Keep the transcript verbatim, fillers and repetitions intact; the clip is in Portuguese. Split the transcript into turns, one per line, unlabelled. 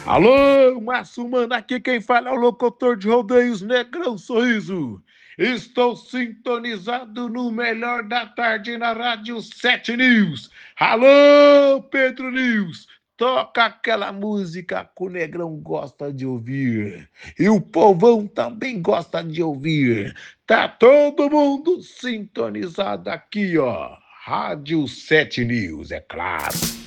Alô, Márcio Mano, aqui quem fala é o locutor de rodeios Negrão Sorriso. Estou sintonizado no melhor da tarde na Rádio sete News. Alô, Pedro News, toca aquela música que o Negrão gosta de ouvir. E o povão também gosta de ouvir. Tá todo mundo sintonizado aqui, ó. Rádio sete News, é claro.